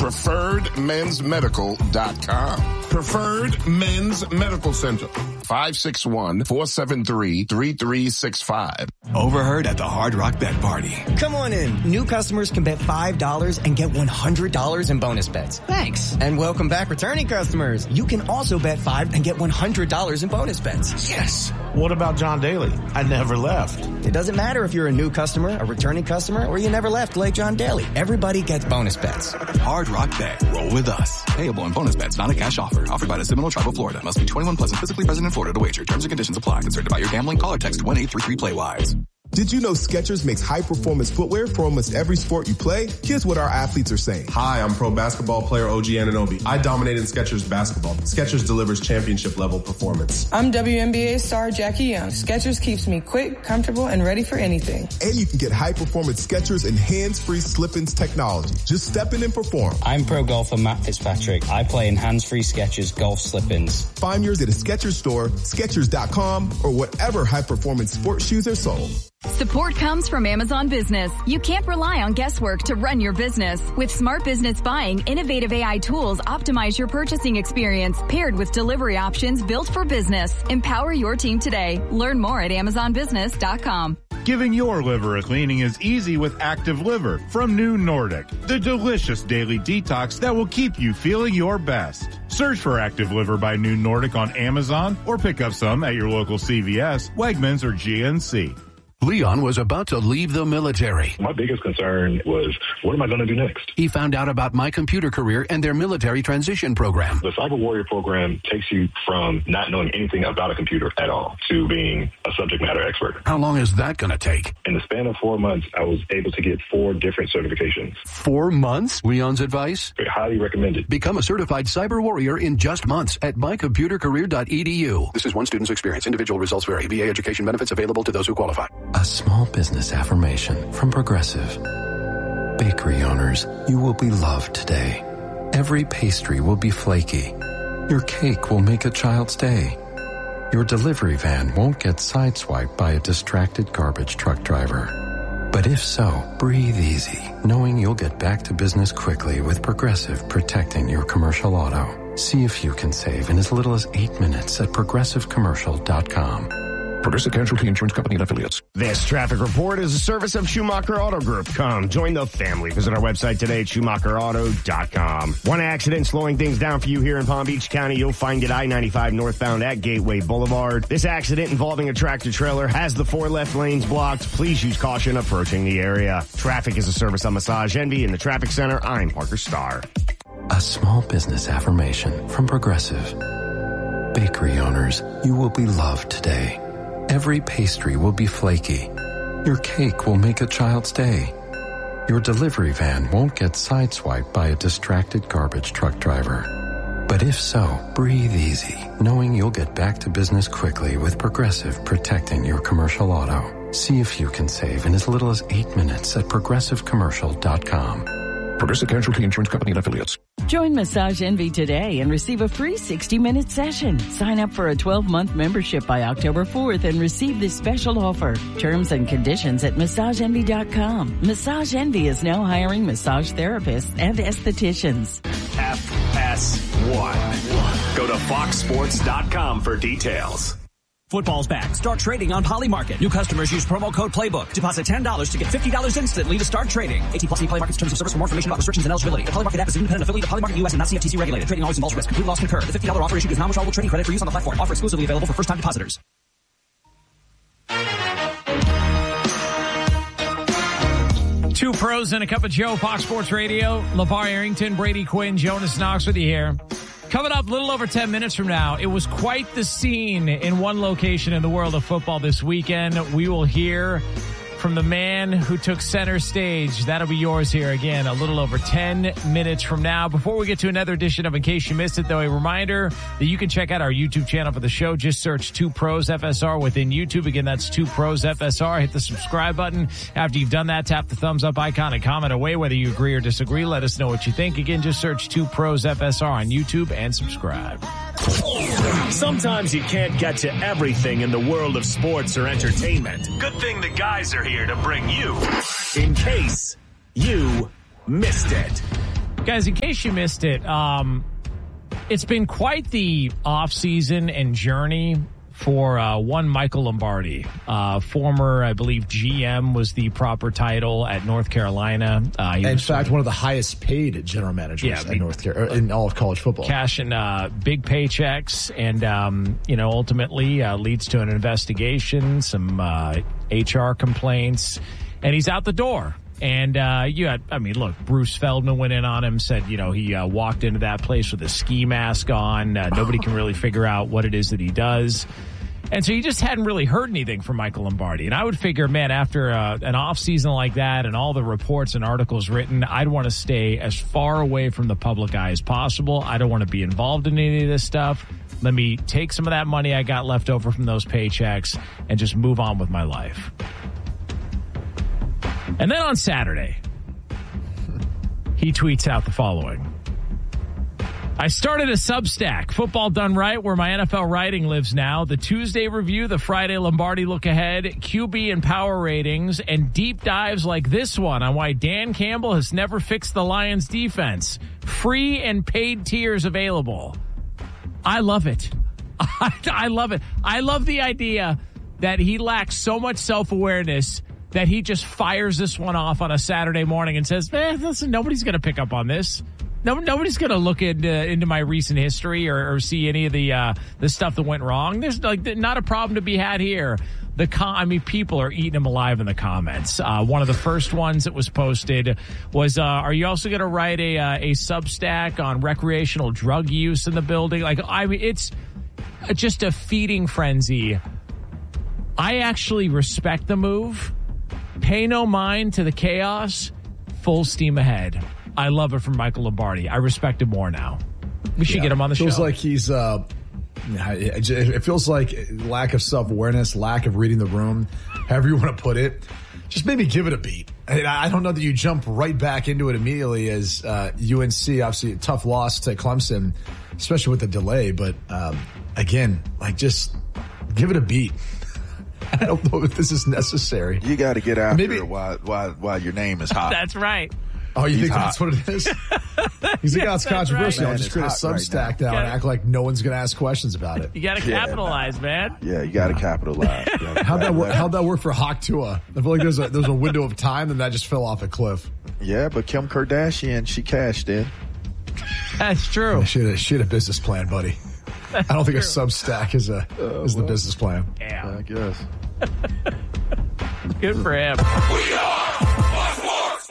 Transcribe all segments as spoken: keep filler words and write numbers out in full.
preferred men's medical dot com. Preferred Men's Medical Center. five six one, four seven three, three three six five. Overheard at the Hard Rock Bet Party. Come on in. New customers can bet five dollars and get one hundred dollars in bonus bets. Thanks. And welcome back, returning customers. You can also bet five and get one hundred dollars in bonus bets. Yes. What about John Daly? I never left. It doesn't matter if you're a new customer, a returning customer, or you never left like John Daly. Everybody gets bonus bets. Hard Rock Bet. Roll with us. Payable in bonus bets, not a cash offer. Offered by the Seminole Tribe of Florida. Must be twenty-one plus and physically present in Florida to wager. Terms and conditions apply. Concerned about your gambling? Call or text one eight three three play wise. Did you know Skechers makes high-performance footwear for almost every sport you play? Here's what our athletes are saying. Hi, I'm pro basketball player O G Anunoby. I dominate in Skechers basketball. Skechers delivers championship-level performance. I'm W N B A star Jackie Young. Skechers keeps me quick, comfortable, and ready for anything. And you can get high-performance Skechers and hands-free slip-ins technology. Just step in and perform. I'm pro golfer Matt Fitzpatrick. I play in hands-free Skechers golf slip-ins. Find yours at a Skechers store, Skechers dot com, or whatever high-performance sports shoes are sold. Support comes from Amazon Business. You can't rely on guesswork to run your business. With Smart Business Buying, innovative A I tools optimize your purchasing experience, paired with delivery options built for business. Empower your team today. Learn more at amazon business dot com. Giving your liver a cleaning is easy with Active Liver from New Nordic, the delicious daily detox that will keep you feeling your best. Search for Active Liver by New Nordic on Amazon or pick up some at your local C V S, Wegmans, or G N C. Leon was about to leave the military. My biggest concern was, what am I going to do next? He found out about My Computer Career and their military transition program. The Cyber Warrior program takes you from not knowing anything about a computer at all to being a subject matter expert. How long is that going to take? In the span of four months, I was able to get four different certifications. Four months? Leon's advice? I highly recommend it. Become a certified cyber warrior in just months at my computer career dot e d u. This is one student's experience. Individual results vary. V A education benefits available to those who qualify. A small business affirmation from Progressive. Bakery owners, you will be loved today. Every pastry will be flaky. Your cake will make a child's day. Your delivery van won't get sideswiped by a distracted garbage truck driver. But if so, breathe easy, knowing you'll get back to business quickly with Progressive protecting your commercial auto. See if you can save in as little as eight minutes at progressive commercial dot com. Progressive Casualty Insurance Company and Affiliates. This traffic report is a service of Schumacher Auto Group. Come, join the family. Visit our website today at schumacher auto dot com. One accident slowing things down for you here in Palm Beach County. You'll find it I ninety-five northbound at Gateway Boulevard. This accident involving a tractor trailer has the four left lanes blocked. Please use caution approaching the area. Traffic is a service of Massage Envy in the Traffic Center. I'm Parker Starr. A small business affirmation from Progressive. Bakery owners, you will be loved today. Every pastry will be flaky. Your cake will make a child's day. Your delivery van won't get sideswiped by a distracted garbage truck driver. But if so, breathe easy, knowing you'll get back to business quickly with Progressive protecting your commercial auto. See if you can save in as little as eight minutes at progressive commercial dot com. Progressive Casualty Insurance Company and Affiliates. Join Massage Envy today and receive a free sixty-minute session. Sign up for a twelve-month membership by October fourth and receive this special offer. Terms and conditions at massage envy dot com. Massage Envy is now hiring massage therapists and estheticians. F S one. Go to fox sports dot com for details. Football's back. Start trading on Polymarket. New customers use promo code Playbook. Deposit ten dollars to get fifty dollars instantly to start trading. eighteen plus Polymarket's terms of service. For more information about restrictions and eligibility. The Polymarket app is an independent affiliate of Polymarket U S and not C F T C regulated. Trading always involves risk. Complete loss concurred. The fifty dollars offer issued is non-withdrawable trading credit for use on the platform. Offer exclusively available for first-time depositors. Two pros and a cup of Joe, Fox Sports Radio. LeVar Arrington, Brady Quinn, Jonas Knox with you here. Coming up a little over ten minutes from now, it was quite the scene in one location in the world of football this weekend. We will hear from the man who took center stage. That'll be yours here again a little over ten minutes from now. Before we get to another edition of In Case You Missed It, though, a reminder that you can check out our YouTube channel for the show. Just search Two Pros F S R within YouTube. Again, that's Two Pros F S R. Hit the subscribe button. After you've done that, tap the thumbs up icon and comment away whether you agree or disagree. Let us know what you think. Again, just search Two Pros F S R on YouTube and subscribe. Sometimes you can't get to everything in the world of sports or entertainment. Good thing the guys are here to bring you In Case You Missed It. Guys, in case you missed it, um, it's been quite the offseason and journey for uh, one Michael Lombardi. Uh, former, I believe, G M was the proper title at North Carolina. Uh, he in was fact, one of the highest paid general managers Yeah, at North Carolina in all of college football. cashing uh, big paychecks, and um, you know, ultimately uh, leads to an investigation, some uh, H R complaints, and he's out the door. And uh, you had, I mean, look, Bruce Feldman went in on him, said, you know, he uh, walked into that place with a ski mask on. Uh, nobody can really figure out what it is that he does. And so you just hadn't really heard anything from Michael Lombardi. And I would figure, man, after uh, an off season like that and all the reports and articles written, I'd want to stay as far away from the public eye as possible. I don't want to be involved in any of this stuff. Let me take some of that money I got left over from those paychecks and just move on with my life. And then on Saturday, he tweets out the following. I started a Substack, Football Done Right, where my N F L writing lives now. The Tuesday review, the Friday Lombardi look ahead, Q B and power ratings, and deep dives like this one on why Dan Campbell has never fixed the Lions defense. Free and paid tiers available. I love it. I, I love it. I love the idea that he lacks so much self-awareness that he just fires this one off on a Saturday morning and says, man, listen, nobody's going to pick up on this. No, nobody's going to look into, into my recent history or, or see any of the uh, the stuff that went wrong. There's like not a problem to be had here. The com- I mean, people are eating him alive in the comments. Uh, one of the first ones that was posted was, uh, are you also going to write a uh, a Substack on recreational drug use in the building? Like, I mean, it's just a feeding frenzy. I actually respect the move. Pay no mind to the chaos. Full steam ahead. I love it from Michael Lombardi. I respect him more now. We should yeah, get him on the feels show. Feels like he's, uh, it feels like lack of self-awareness, lack of reading the room, however you want to put it. Just maybe give it a beat. I don't know that you jump right back into it immediately as uh, U N C, obviously a tough loss to Clemson, especially with the delay. But um, again, like just give it a beat. I don't know if this is necessary. You got to get after Maybe, it while, while, while your name is hot. That's right. Oh, you He's think hot. that's what it is? He's like, oh, it's controversial. Right. I'll just create a Substack right now, now and act like no one's going to ask questions about it. You got to yeah, capitalize, no. man. Yeah, you got to capitalize. How'd that work? How'd that work for Hawk Tua? I feel like there's a there's a window of time, and that just fell off a cliff. Yeah, but Kim Kardashian, she cashed in. That's true. Yeah, she, had a, she had a business plan, buddy. That's I don't think true. a Substack is a uh, is well, the business plan. Yeah, I guess. Good for him. We are Sports.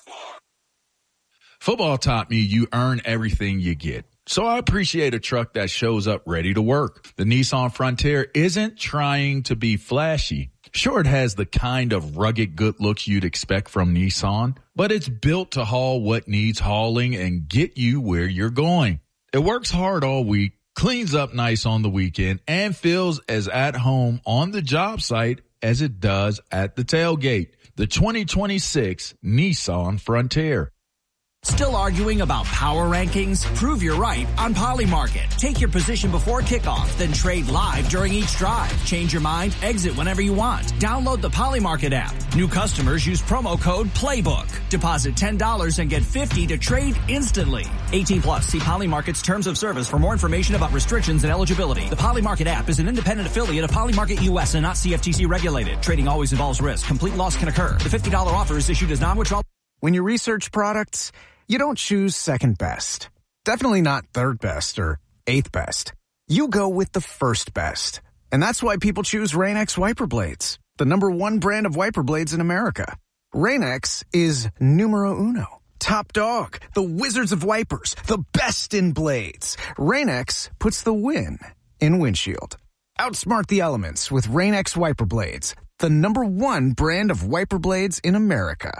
Football taught me you earn everything you get. So I appreciate a truck that shows up ready to work. The Nissan Frontier isn't trying to be flashy. Sure, it has the kind of rugged good looks you'd expect from Nissan, but it's built to haul what needs hauling and get you where you're going. It works hard all week, cleans up nice on the weekend, and feels as at home on the job site as it does at the tailgate. The twenty twenty-six Nissan Frontier. Still arguing about power rankings? Prove you're right on Polymarket. Take your position before kickoff, then trade live during each drive. Change your mind, exit whenever you want. Download the Polymarket app. New customers use promo code PLAYBOOK. Deposit ten dollars and get fifty dollars to trade instantly. eighteen plus. See Polymarket's terms of service for more information about restrictions and eligibility. The Polymarket app is an independent affiliate of Polymarket U S and not C F T C regulated. Trading always involves risk. Complete loss can occur. The fifty dollars offer is issued as non-withdrawal. When you research products, you don't choose second best. Definitely not third best or eighth best. You go with the first best. And that's why people choose Rain-X wiper blades, the number one brand of wiper blades in America. Rain-X is numero uno. Top dog, the wizards of wipers, the best in blades. Rain-X puts the win in windshield. Outsmart the elements with Rain-X wiper blades, the number one brand of wiper blades in America.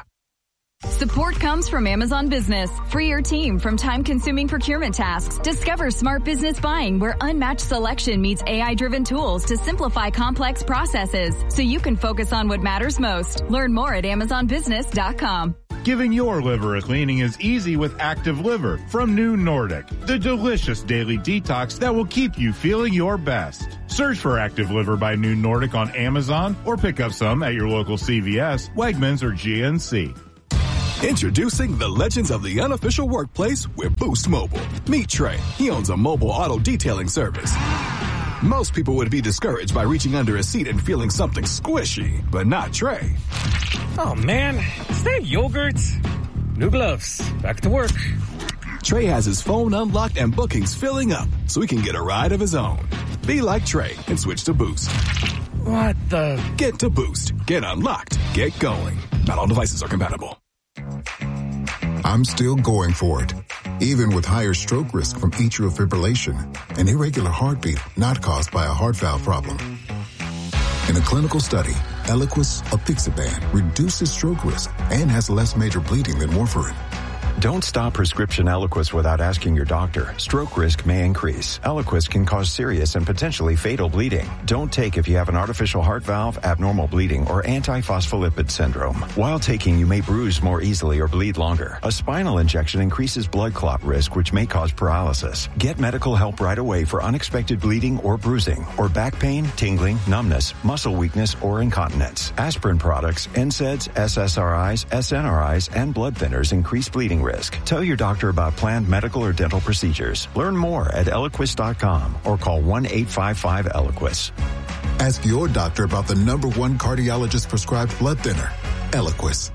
Support comes from Amazon Business. Free your team from time-consuming procurement tasks. Discover smart business buying where unmatched selection meets A I-driven tools to simplify complex processes so you can focus on what matters most. Learn more at amazon business dot com. Giving your liver a cleaning is easy with Active Liver from New Nordic, the delicious daily detox that will keep you feeling your best. Search for Active Liver by New Nordic on Amazon or pick up some at your local C V S, Wegmans, or G N C. Introducing the legends of the unofficial workplace with Boost Mobile. Meet Trey. He owns a mobile auto detailing service. Most people would be discouraged by reaching under a seat and feeling something squishy, but not Trey. Oh man, is that yogurt? New gloves. Back to work. Trey has his phone unlocked and bookings filling up so he can get a ride of his own. Be like Trey and switch to Boost. What the? Get to Boost. Get unlocked. Get going. Not all devices are compatible. I'm still going for it, even with higher stroke risk from atrial fibrillation, an irregular heartbeat not caused by a heart valve problem. In a clinical study, Eliquis apixaban reduces stroke risk and has less major bleeding than warfarin. Don't stop prescription Eliquis without asking your doctor. Stroke risk may increase. Eliquis can cause serious and potentially fatal bleeding. Don't take if you have an artificial heart valve, abnormal bleeding, or antiphospholipid syndrome. While taking, you may bruise more easily or bleed longer. A spinal injection increases blood clot risk, which may cause paralysis. Get medical help right away for unexpected bleeding or bruising, or back pain, tingling, numbness, muscle weakness, or incontinence. Aspirin products, N SAIDs, S S R Is, S N R Is, and blood thinners increase bleeding risk. Tell your doctor about planned medical or dental procedures. Learn more at Eliquis dot com or call one eight five five Eliquis. Ask your doctor about the number one cardiologist prescribed blood thinner, Eliquis.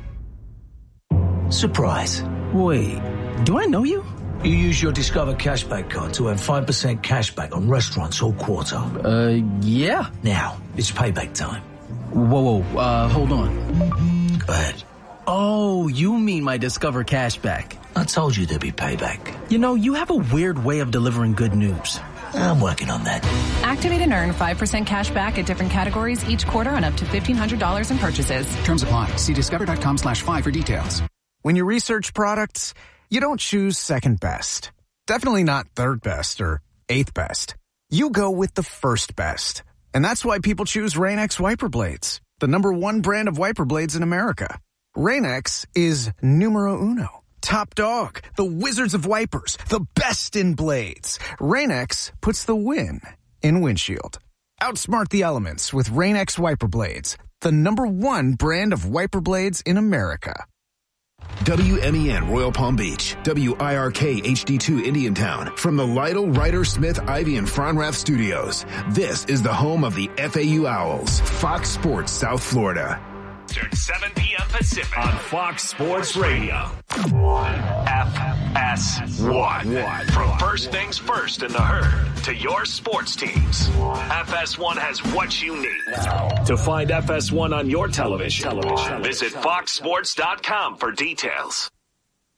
Surprise. Wait, do I know you? You use your Discover Cashback card to earn five percent cashback on restaurants all quarter. Uh, yeah. Now, it's payback time. Whoa, whoa, uh, hold on. Go ahead. Oh, you mean my Discover Cashback. I told you there'd be payback. You know, you have a weird way of delivering good news. I'm working on that. Activate and earn five percent cash back at different categories each quarter on up to fifteen hundred dollars in purchases. Terms apply. See discover.com slash five for details. When you research products, you don't choose second best. Definitely not third best or eighth best. You go with the first best. And that's why people choose Rain-X wiper blades, the number one brand of wiper blades in America. Rain-X is numero uno. Top dog, the wizards of wipers, the best in blades. Rain-X puts the win in windshield. Outsmart the elements with Rain-X wiper blades, the number one brand of wiper blades in America. W M E N Royal Palm Beach, W I R K H D two Indiantown, from the Lytle, Ryder, Smith, Ivy, and Fronrath studios. This is the home of the F A U Owls, Fox Sports South Florida. seven p.m. Pacific on Fox Sports Radio. F S one. From first things first in the herd to your sports teams, F S one has what you need. To find F S one on your television, television. Visit fox sports dot com for details.